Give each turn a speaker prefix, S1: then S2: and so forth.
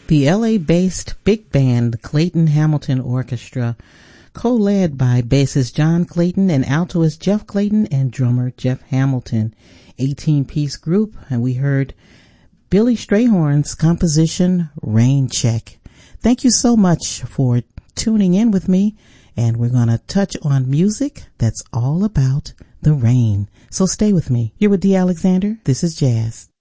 S1: The LA-based big band Clayton Hamilton Orchestra, co-led by bassist John Clayton and altoist Jeff Clayton and drummer Jeff Hamilton, 18-piece group, and we heard Billy Strayhorn's composition Rain Check. Thank you so much for tuning in with me, and we're going to touch on music that's all about the rain. So stay with me. You're with Dee Alexander. This is Jazz.